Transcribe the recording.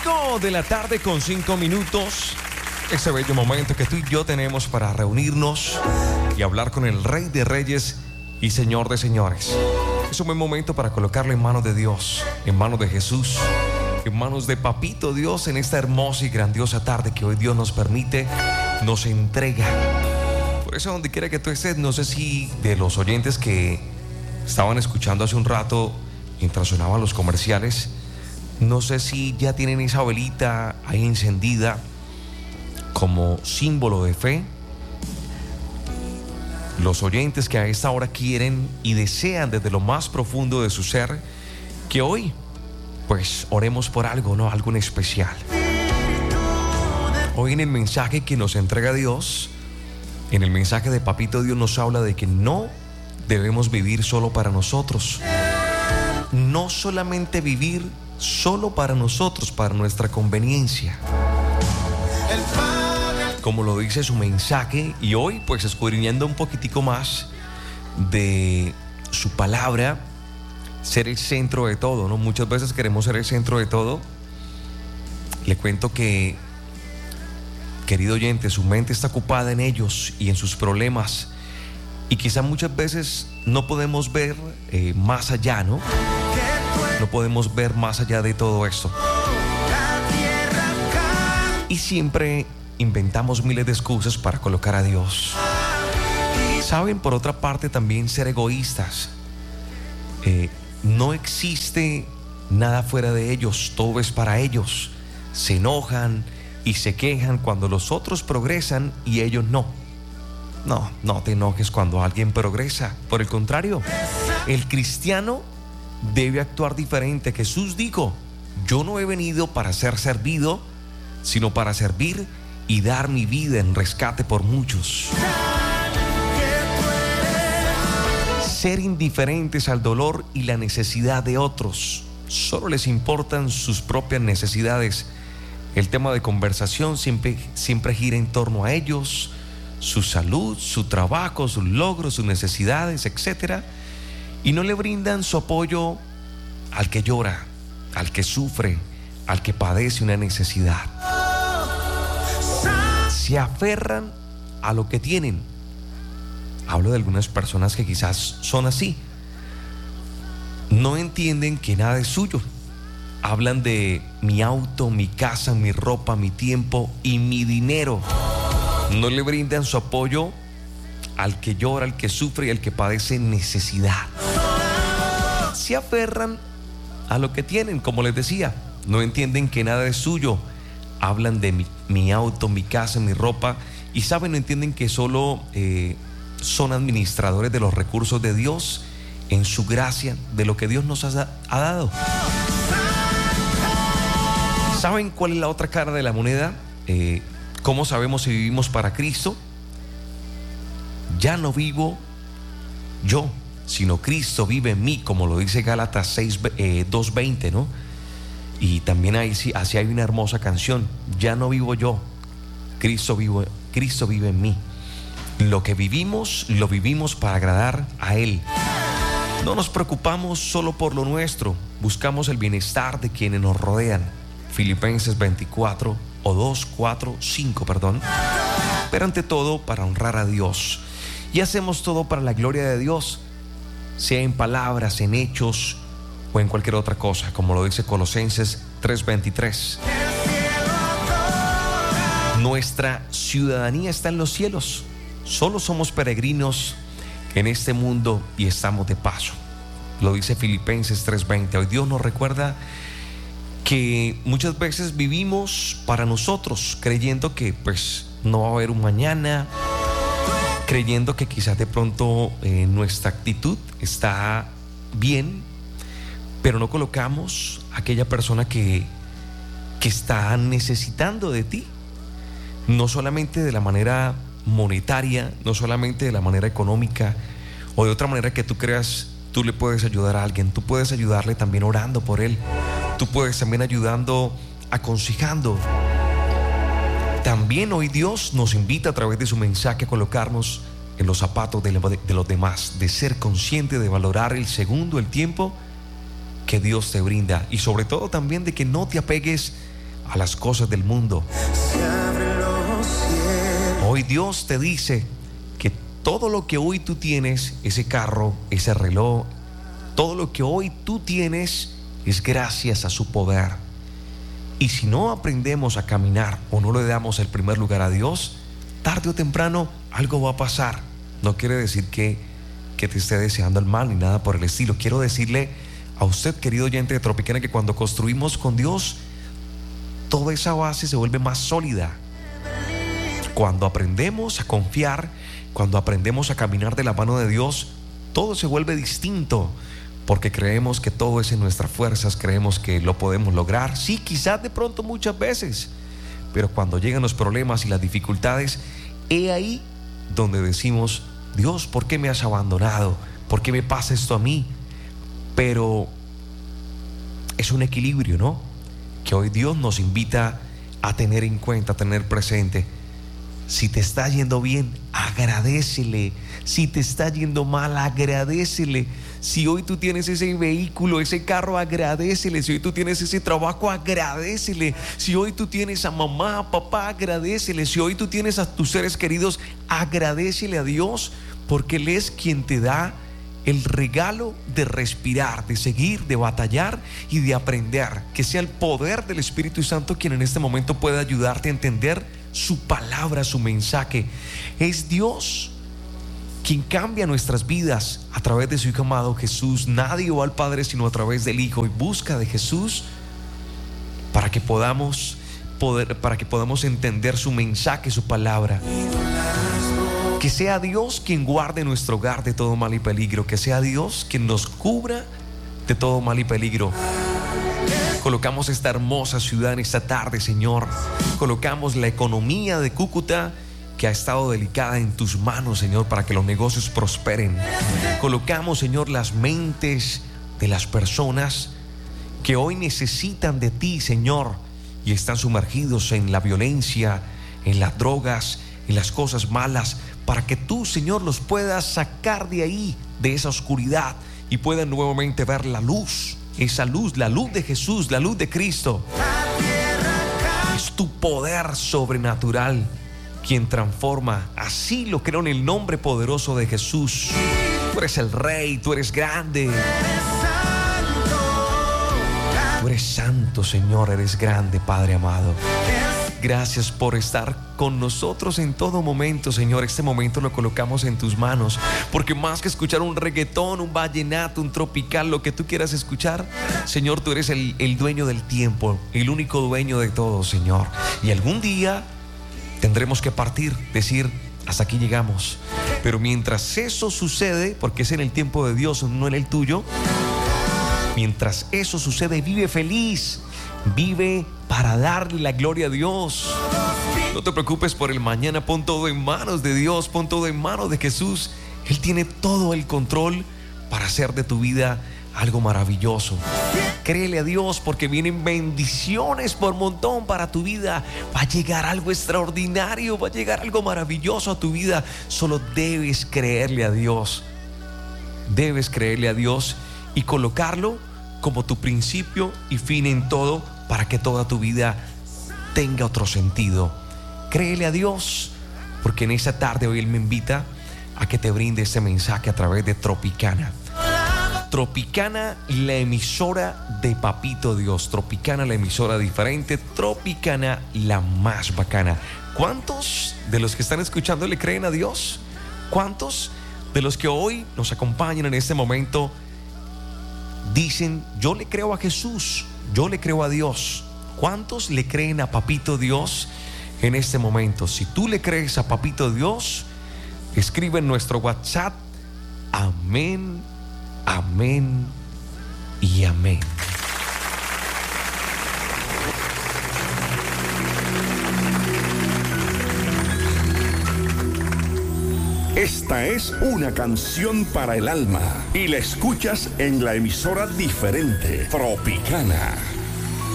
5:05 ese bello momento que tú y yo tenemos para reunirnos y hablar con el Rey de Reyes y Señor de Señores. Es un buen momento para colocarlo en manos de Dios, en manos de Jesús, en manos de Papito Dios en esta hermosa y grandiosa tarde que hoy Dios nos permite, nos entrega. Por eso, donde quiera que tú estés, no sé si de los oyentes que estaban escuchando hace un rato mientras sonaban los comerciales, no sé si ya tienen esa velita ahí encendida como símbolo de fe. Los oyentes que a esta hora quieren y desean desde lo más profundo de su ser que hoy pues oremos por algo, ¿no? Algo en especial. Hoy en el mensaje que nos entrega Dios, en el mensaje de Papito Dios, nos habla de que no debemos vivir solo para nosotros. No solamente vivir solo para nosotros, para nuestra conveniencia, como lo dice su mensaje. Y hoy pues escudriñando un poquitico más de su palabra, ser el centro de todo, ¿no? Muchas veces queremos ser el centro de todo. Le cuento que, querido oyente, su mente está ocupada en ellos y en sus problemas, y quizá muchas veces no podemos ver más allá, ¿no? No podemos ver más allá de todo esto. Y siempre inventamos miles de excusas para colocar a Dios. Saben, por otra parte, también ser egoístas. No existe nada fuera de ellos, todo es para ellos. Se enojan y se quejan cuando los otros progresan y ellos no. No te enojes cuando alguien progresa. Por el contrario, el cristiano debe actuar diferente. Jesús dijo: yo no he venido para ser servido, sino para servir y dar mi vida en rescate por muchos. Ser indiferentes al dolor y la necesidad de otros. Solo les importan sus propias necesidades. El tema de conversación siempre gira en torno a ellos, su salud, su trabajo, sus logros, sus necesidades, etc. Y no le brindan su apoyo al que llora, al que sufre, al que padece una necesidad. Se aferran a lo que tienen. Hablo de algunas personas que quizás son así. No entienden que nada es suyo. Hablan de mi auto, mi casa, mi ropa, mi tiempo y mi dinero. No le brindan su apoyo al que llora, al que sufre y al que padece necesidad. Se aferran a lo que tienen, como les decía. No entienden que nada es suyo. Hablan de mi auto, mi casa, mi ropa, y saben, no entienden que solo son administradores de los recursos de Dios en su gracia, de lo que Dios nos ha dado. ¿Saben cuál es la otra cara de la moneda? ¿Cómo sabemos si vivimos para Cristo? Ya no vivo yo, sino Cristo vive en mí, como lo dice Gálatas 2:20, ¿no? Y también así hay una hermosa canción: ya no vivo yo, Cristo vive en mí. Lo que vivimos, lo vivimos para agradar a Él. No nos preocupamos solo por lo nuestro, buscamos el bienestar de quienes nos rodean. Filipenses 5. Pero ante todo, para honrar a Dios. Y hacemos todo para la gloria de Dios, sea en palabras, en hechos o en cualquier otra cosa, como lo dice Colosenses 3:23. Nuestra ciudadanía está en los cielos. Solo somos peregrinos en este mundo y estamos de paso. Lo dice Filipenses 3:20. Hoy Dios nos recuerda que muchas veces vivimos para nosotros, creyendo que pues no va a haber un mañana, creyendo que quizás de pronto nuestra actitud está bien, pero no colocamos a aquella persona que está necesitando de ti, no solamente de la manera monetaria, no solamente de la manera económica o de otra manera que tú creas. Tú le puedes ayudar a alguien, tú puedes ayudarle también orando por él, tú puedes también ayudando, aconsejando. También hoy Dios nos invita a través de su mensaje a colocarnos en los zapatos de los demás, de ser consciente, de valorar el segundo, el tiempo que Dios te brinda, y sobre todo también de que no te apegues a las cosas del mundo. Hoy Dios te dice que todo lo que hoy tú tienes, ese carro, ese reloj, todo lo que hoy tú tienes es gracias a su poder. Y si no aprendemos a caminar o no le damos el primer lugar a Dios, tarde o temprano algo va a pasar. No quiere decir que te esté deseando el mal ni nada por el estilo. Quiero decirle a usted, querido oyente de Tropicana, que cuando construimos con Dios, toda esa base se vuelve más sólida. Cuando aprendemos a confiar, cuando aprendemos a caminar de la mano de Dios, todo se vuelve distinto, porque creemos que todo es en nuestras fuerzas, creemos que lo podemos lograr. Sí, quizás de pronto muchas veces, pero cuando llegan los problemas y las dificultades, he ahí donde decimos: Dios, ¿por qué me has abandonado? ¿Por qué me pasa esto a mí? Pero es un equilibrio, ¿no? Que hoy Dios nos invita a tener en cuenta, a tener presente. Si te está yendo bien, agradécele. Si te está yendo mal, agradécele. Si hoy tú tienes ese vehículo, ese carro, agradécele. Si hoy tú tienes ese trabajo, agradécele. Si hoy tú tienes a mamá, a papá, agradécele. Si hoy tú tienes a tus seres queridos, agradécele a Dios, porque Él es quien te da el regalo de respirar, de seguir, de batallar y de aprender. Que sea el poder del Espíritu Santo quien en este momento pueda ayudarte a entender su palabra, su mensaje. Es Dios quien cambia nuestras vidas a través de su Hijo amado Jesús. Nadie va al Padre sino a través del Hijo. Y busca de Jesús para que podamos entender su mensaje, su palabra. Que sea Dios quien guarde nuestro hogar de todo mal y peligro. Que sea Dios quien nos cubra de todo mal y peligro. Colocamos esta hermosa ciudad en esta tarde, Señor. Colocamos la economía de Cúcuta, que ha estado delicada, en tus manos, Señor, para que los negocios prosperen. Colocamos, Señor, las mentes de las personas que hoy necesitan de ti, Señor, y están sumergidos en la violencia, en las drogas, en las cosas malas, para que tú, Señor, los puedas sacar de ahí, de esa oscuridad, y puedan nuevamente ver la luz, esa luz, la luz de Jesús, la luz de Cristo. Es tu poder sobrenatural quien transforma. Así lo creo en el nombre poderoso de Jesús. Tú eres el Rey, tú eres grande. Tú eres santo, Señor, eres grande, Padre amado. Gracias por estar con nosotros en todo momento, Señor. Este momento lo colocamos en tus manos, porque más que escuchar un reggaetón, un vallenato, un tropical, lo que tú quieras escuchar, Señor, tú eres el dueño del tiempo, el único dueño de todo, Señor. Y algún día tendremos que partir, decir: hasta aquí llegamos. Pero mientras eso sucede, porque es en el tiempo de Dios, no en el tuyo, mientras eso sucede, vive feliz, vive para darle la gloria a Dios. No te preocupes por el mañana, pon todo en manos de Dios, pon todo en manos de Jesús. Él tiene todo el control para hacer de tu vida algo maravilloso. Créele a Dios, porque vienen bendiciones por montón para tu vida. Va a llegar algo extraordinario, va a llegar algo maravilloso a tu vida. Solo debes creerle a Dios. Debes creerle a Dios y colocarlo como tu principio y fin en todo, para que toda tu vida tenga otro sentido. Créele a Dios, porque en esta tarde hoy Él me invita a que te brinde este mensaje a través de Tropicana. Tropicana, la emisora de Papito Dios. Tropicana, la emisora diferente. Tropicana, la más bacana. ¿Cuántos de los que están escuchando le creen a Dios? ¿Cuántos de los que hoy nos acompañan en este momento dicen: yo le creo a Jesús, yo le creo a Dios? ¿Cuántos le creen a Papito Dios en este momento? Si tú le crees a Papito Dios, escribe en nuestro WhatsApp: amén, amén y amén. Esta es una canción para el alma y la escuchas en la emisora diferente, Tropicana.